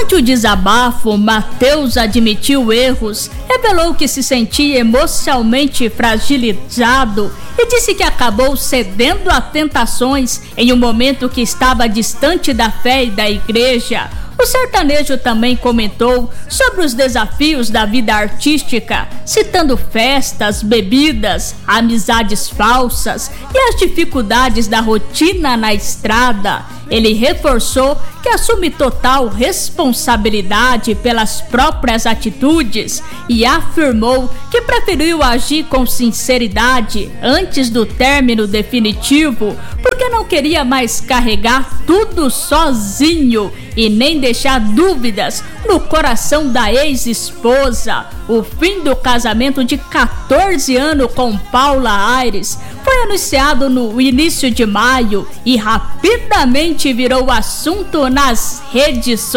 Durante o desabafo, Matheus admitiu erros, revelou que se sentia emocionalmente fragilizado e disse que acabou cedendo a tentações em um momento que estava distante da fé e da igreja. O sertanejo também comentou sobre os desafios da vida artística, citando festas, bebidas, amizades falsas e as dificuldades da rotina na estrada. Ele reforçou que assume total responsabilidade pelas próprias atitudes e afirmou que preferiu agir com sinceridade antes do término definitivo, porque não queria mais carregar tudo sozinho e nem deixar dúvidas no coração da ex-esposa. O fim do casamento de 14 anos com Paula Aires foi anunciado no início de maio e rapidamente virou assunto nas redes sociais.